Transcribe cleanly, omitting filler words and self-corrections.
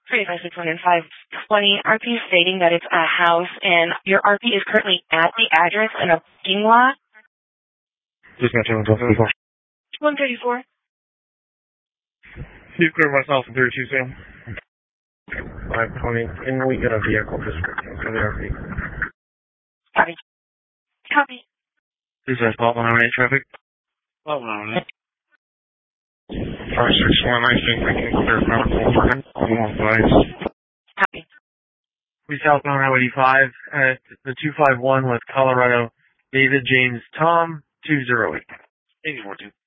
3561520 RP stating that it's a house and your RP is currently at the address in a parking lot. Dispatcher 134. 134. Chief clear myself from 32 Sam. 520. Can we get a vehicle description for the RP? Copy. Copy. Dispatch 1218 traffic. 1218. 561, I think we can clear power for him. Almost nice. Copy. We southbound Highway 85 at the 251 with Colorado David James Tom 208. 84-2.